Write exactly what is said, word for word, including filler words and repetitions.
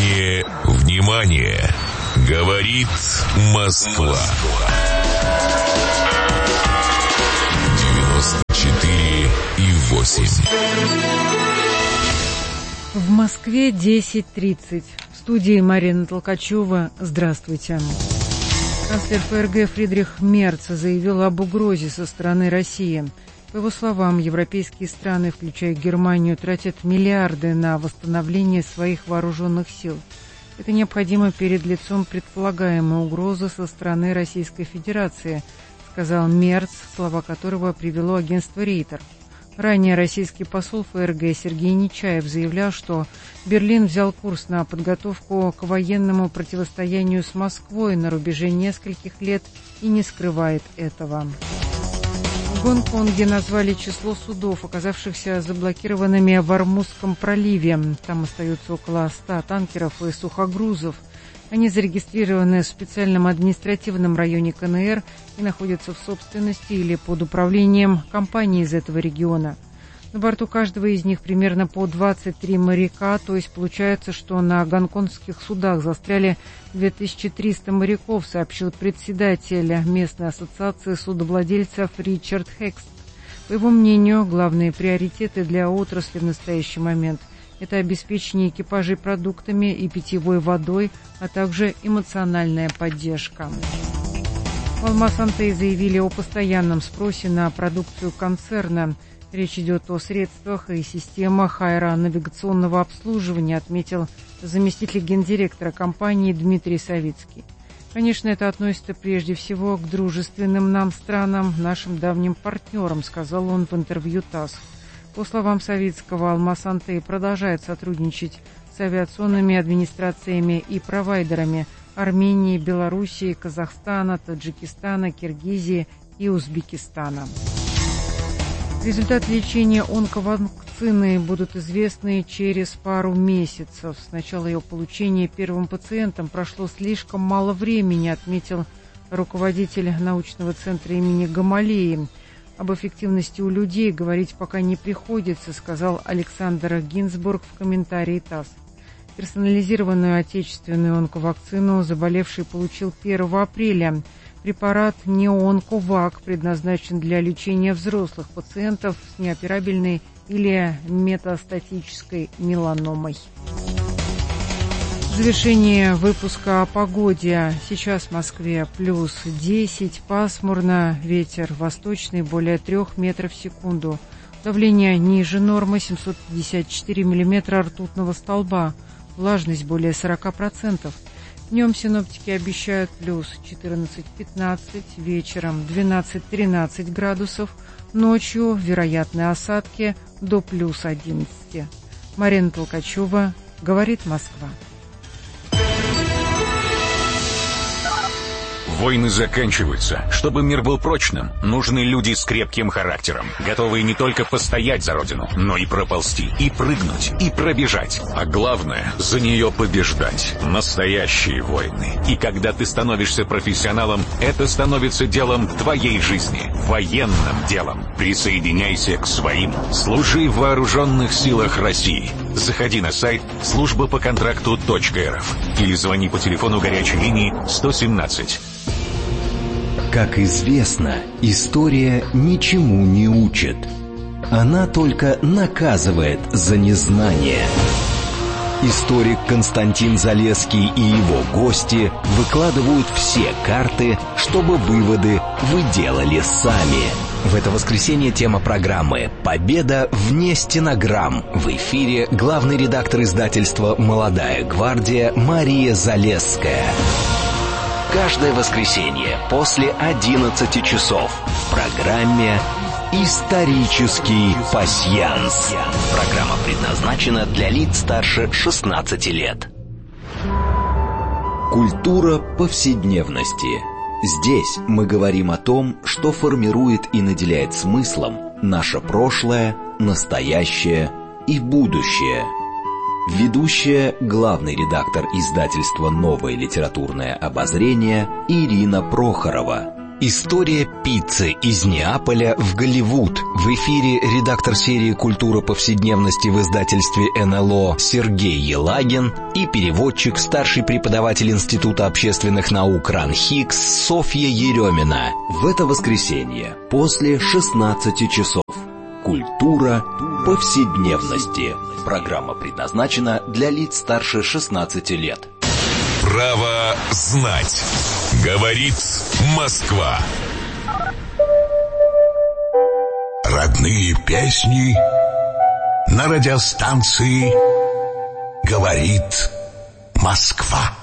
Внимание, внимание! Говорит Москва. девяносто четыре и восемь. В Москве десять тридцать. В студии Марина Толкачева. Здравствуйте. Канцлер ФРГ Фридрих Мерц заявил об угрозе со стороны России. По его словам, европейские страны, включая Германию, тратят миллиарды на восстановление своих вооруженных сил. Это необходимо перед лицом предполагаемой угрозы со стороны Российской Федерации, сказал Мерц, слова которого привело агентство Рейтер. Ранее российский посол ФРГ Сергей Нечаев заявлял, что Берлин взял курс на подготовку к военному противостоянию с Москвой на рубеже нескольких лет и не скрывает этого. В Гонконге назвали число судов, оказавшихся заблокированными в Ормузском проливе. Там остается около ста танкеров и сухогрузов. Они зарегистрированы в специальном административном районе КНР и находятся в собственности или под управлением компаний из этого региона. На борту каждого из них примерно по двадцать три моряка, то есть получается, что на гонконгских судах застряли две тысячи триста моряков, сообщил председатель местной ассоциации судовладельцев Ричард Хекст. По его мнению, главные приоритеты для отрасли в настоящий момент – это обеспечение экипажей продуктами и питьевой водой, а также эмоциональная поддержка. В Алмаз-Антей заявили о постоянном спросе на продукцию концерна. Речь идет о средствах и системах аэронавигационного обслуживания, отметил заместитель гендиректора компании Дмитрий Савицкий. Конечно, это относится прежде всего к дружественным нам странам, нашим давним партнерам, сказал он в интервью ТАСС. По словам Савицкого, Алмаз-Антей продолжает сотрудничать с авиационными администрациями и провайдерами Армении, Белоруссии, Казахстана, Таджикистана, Киргизии и Узбекистана. Результаты лечения онковакцины будут известны через пару месяцев. С начала ее получения первым пациентам прошло слишком мало времени, отметил руководитель научного центра имени Гамалеи. Об эффективности у людей говорить пока не приходится, сказал Александр Гинзбург в комментарии ТАСС. Персонализированную отечественную онковакцину заболевший получил первого апреля. Препарат Неонковак предназначен для лечения взрослых пациентов с неоперабельной или метастатической меланомой. Завершение выпуска о погоде. Сейчас в Москве плюс десять, пасмурно, ветер восточный более трех метров в секунду. Давление ниже нормы семьсот пятьдесят четыре миллиметра ртутного столба, влажность более сорок процентов. Днем синоптики обещают плюс четырнадцать-пятнадцать, вечером двенадцать-тринадцать градусов, ночью вероятны осадки до плюс одиннадцать. Марина Толкачева, говорит Москва. Войны заканчиваются. Чтобы мир был прочным, нужны люди с крепким характером, готовые не только постоять за родину, но и проползти, и прыгнуть, и пробежать. А главное, за нее побеждать. Настоящие войны. И когда ты становишься профессионалом, это становится делом твоей жизни. Военным делом. Присоединяйся к своим. Служи в вооруженных силах России. Заходи на сайт служба по контракту точка рф или звони по телефону горячей линии сто семнадцать. Как известно, история ничему не учит. Она только наказывает за незнание. Историк Константин Залесский и его гости выкладывают все карты, чтобы выводы вы делали сами. В это воскресенье тема программы «Победа вне стенограмм». В эфире главный редактор издательства «Молодая гвардия» Мария Залесская. Каждое воскресенье после одиннадцати часов в программе «Исторический пасьянс». Программа предназначена для лиц старше шестнадцати лет. Культура повседневности. Здесь мы говорим о том, что формирует и наделяет смыслом наше прошлое, настоящее и будущее. Ведущая, главный редактор издательства «Новое литературное обозрение» Ирина Прохорова. История пиццы из Неаполя в Голливуд. В эфире редактор серии «Культура повседневности» в издательстве эн эл о Сергей Елагин и переводчик, старший преподаватель Института общественных наук РАН-ХИКС Софья Еремина. В это воскресенье после шестнадцати часов. «Культура повседневности». Программа предназначена для лиц старше шестнадцати лет. Право знать. Говорит Москва. Родные песни на радиостанции «Говорит Москва».